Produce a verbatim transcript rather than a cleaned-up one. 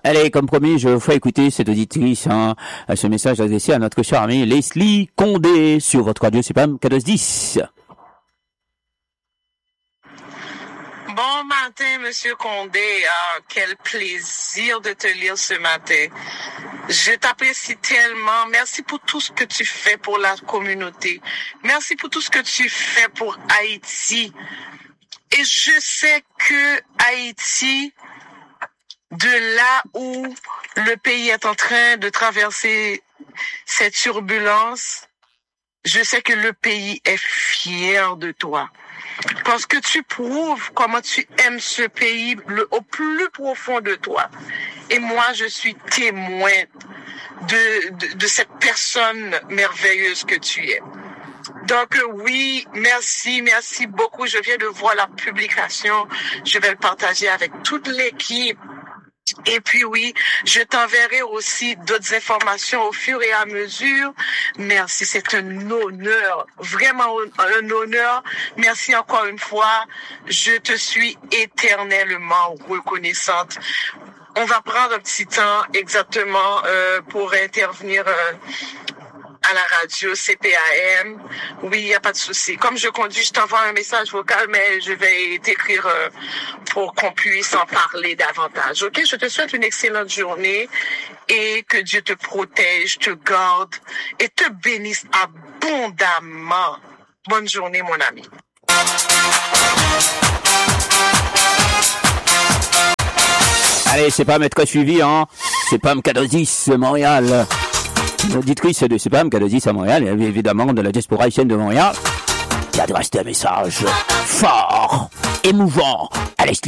Allez, comme promis, je vous ferai écouter cette auditrice, hein, à ce message adressé à notre cher ami Leslie Condé sur votre radio C P A M quatorze dix. Bon matin, Monsieur Condé. Ah, quel plaisir de te lire ce matin. Je t'apprécie tellement. Merci pour tout ce que tu fais pour la communauté. Merci pour tout ce que tu fais pour Haïti. Et je sais que Haïti, de là où le pays est en train de traverser cette turbulence, je sais que le pays est fier de toi. Parce que tu prouves comment tu aimes ce pays le, au plus profond de toi. Et moi, je suis témoin de, de, de cette personne merveilleuse que tu es. Donc oui, merci, merci beaucoup. Je viens de voir la publication. Je vais le partager avec toute l'équipe. Et puis oui, je t'enverrai aussi d'autres informations au fur et à mesure. Merci, c'est un honneur, vraiment un honneur. Merci encore une fois. Je te suis éternellement reconnaissante. On va prendre un petit temps exactement euh, pour intervenir euh, à la radio C P A M. Oui, il n'y a pas de souci. Comme je conduis, je t'envoie un message vocal, mais je vais t'écrire euh, pour qu'on puisse en parler davantage. OK? Je te souhaite une excellente journée et que Dieu te protège, te garde et te bénisse abondamment. Bonne journée, mon ami. Allez, c'est pas mettre suivi, hein. C'est pas M quatorze dix Montréal. L'auditrice de C P A M quatorze dix à Montréal, et évidemment de la diaspora haïtienne de Montréal, qui adresse un message fort, émouvant à Leslie